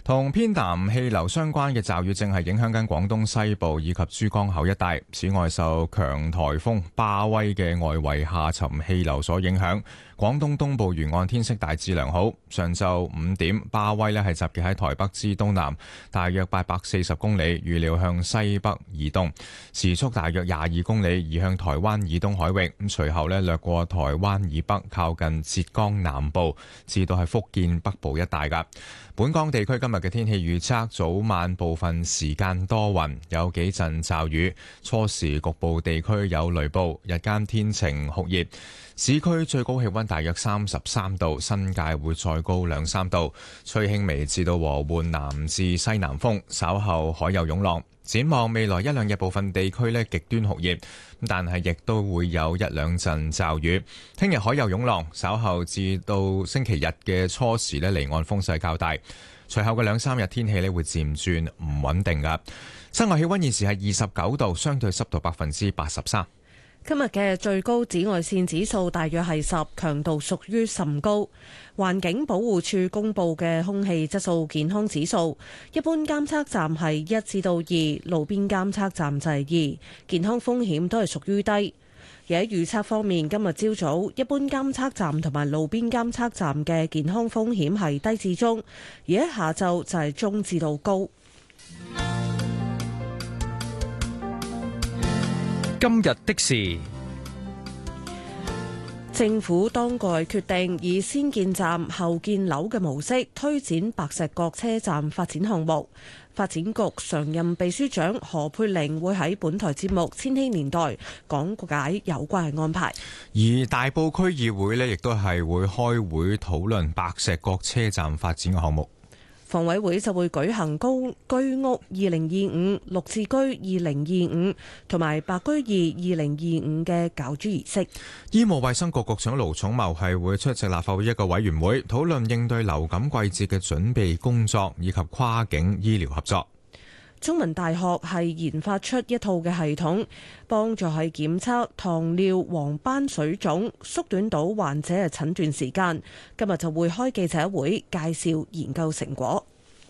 同偏南氣流相關嘅驟雨正係影響緊廣東西部以及珠江口一帶。此外，受強颱風巴威嘅外圍下沉氣流所影響，廣東東部沿岸天色大致良好。上晝5點，巴威係集結喺台北之東南，大約840公里，預料向西北移動，時速大約22公里，移向台灣以東海域。咁隨後掠過台灣以北，靠近浙江南部，至到係福建北部一帶㗎。本港地區今日嘅天氣預測，早晚部分時間多雲，有幾陣驟雨，初時局部地區有雷暴，日間天晴酷熱，市區最高氣溫大約33度，新界會再高2-3度，吹輕微至到和緩南至西南風，稍後海有湧浪。展望未來一兩日，部分地區極端酷熱，但係亦都會有一兩陣驟雨。聽日海有湧浪，稍後至到星期日嘅初時離岸風勢較大。隨後嘅2-3日天氣會漸轉唔穩定㗎。室外氣溫現時係29度，相對濕度83%。 今日嘅最高紫外線指數大約係10，強度屬於甚高。環境保護署公布嘅空氣質素健康指數，一般監測站係1至到2，路邊監測站就係2，健康風險都係屬於低。而喺預測方面，今日朝早一般監測站同埋路邊監測站嘅健康風險係低至中，而喺下晝就係中至到高。 今日的事， 政府當局決定以先建站後建樓嘅模式推展白石角車站發展項目。發展局常任秘書長何佩玲會喺本台節目《千禧年代》講解有關嘅安排。 而大埔區議會亦都係會開會討論白石角車站發展嘅項目。 房委會就會舉行公居屋2025、綠置居2025同埋白居二2025嘅攪珠儀式。 醫務衛生局局長盧寵茂係會出席立法會一個委員會，討論應對流感季節嘅準備工作以及跨境醫療合作。 中文大學係研發出一套嘅系統，幫助係檢測糖尿黃斑水腫，縮短到患者嘅診斷時間。今日就會開記者會介紹研究成果。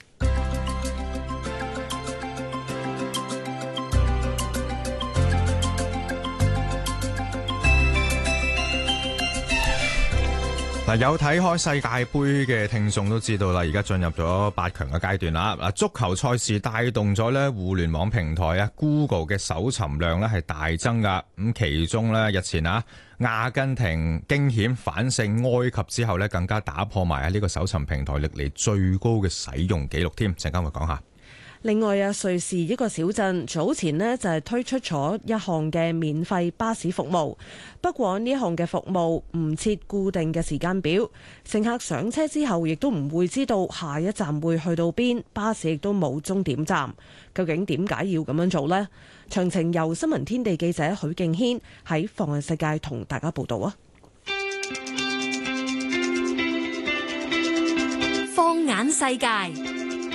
有睇開世界盃嘅聽眾都知道啦，而家進入咗8強嘅階段啦。足球賽事帶動咗互聯網平台Google 嘅搜尋量係大增噶。咁其中日前阿根廷驚險反勝埃及之後更加打破埋喺呢個搜尋平台歷嚟最高嘅使用紀錄添。陣間會講下。 另外瑞士一個小鎮早前就係推出咗一項嘅免費巴士服務，不過呢項嘅服務唔設固定嘅時間表，乘客上車之後亦都唔會知道下一站會去到邊，巴士亦都冇終點站。究竟點解要咁樣做呢？詳情由新聞天地記者許敬軒喺放眼世界同大家報道啊！ 放眼世界。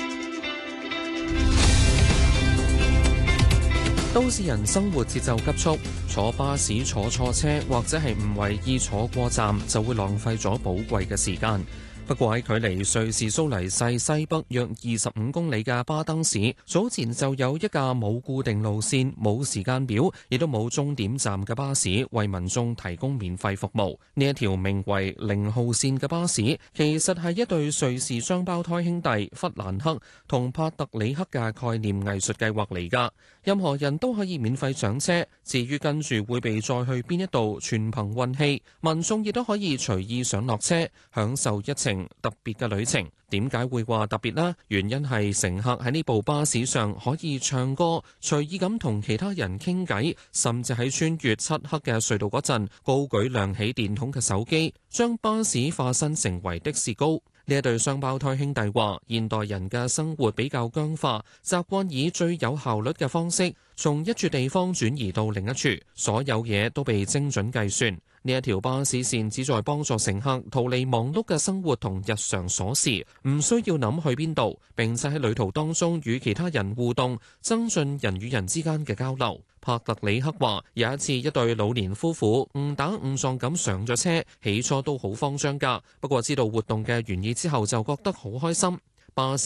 都市人生活節奏急速，坐巴士坐錯車或者係唔為意坐過站，就會浪費咗寶貴嘅時間。不過喺距離瑞士蘇黎世西北約25公里嘅巴登市，早前就有一架冇固定路線、冇時間表，亦都冇終點站嘅巴士為民眾提供免費服務。呢一條名為0號線嘅巴士，其實係一對瑞士雙胞胎兄弟弗蘭克同帕特里克嘅概念藝術計劃嚟㗎。任何人都可以免費上車，至於跟住會被載去邊一度，全憑運氣。民眾亦都可以隨意上落車，享受一程特別嘅旅程。點解會話特別呢？原因係乘客喺呢部巴士上可以唱歌，隨意咁同其他人傾偈，甚至喺穿越漆黑嘅隧道嗰陣，高舉亮起電筒嘅手機，將巴士化身成為的士高。呢一對雙胞胎兄弟話，現代人嘅生活比較僵化，習慣以最有效率嘅方式，從一處地方轉移到另一處，所有嘢都被精準計算。呢一條巴士線旨在幫助乘客逃離忙碌嘅生活同日常瑣事，唔需要諗去邊度，並且喺旅途當中與其他人互動，增進人與人之間嘅交流。帕特里克話，有一次一對老年夫婦誤打誤撞咁上咗車，起初都好慌張㗎，不過知道活動嘅原意之後就覺得好開心。巴士